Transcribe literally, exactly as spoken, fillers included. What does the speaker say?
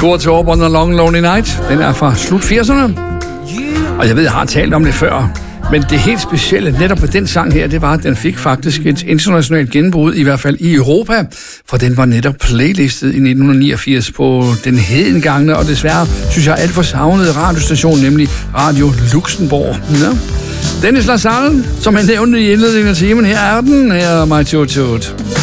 Tour to Up on the Long Lonely Night. Den er fra slut firserne. Og jeg ved, jeg har talt om det før. Men det helt specielle netop ved den sang her, det var, at den fik faktisk et internationalt gennembrud, i hvert fald i Europa, for den var netop playlistet i nitten niogfirs på den hedengangne, og desværre, synes jeg, alt for savnede radiostation, nemlig Radio Luxembourg. Ja. Dennis LaSalle, som han nævnte i indledningen af timen, her er den, her er My Toot Toot.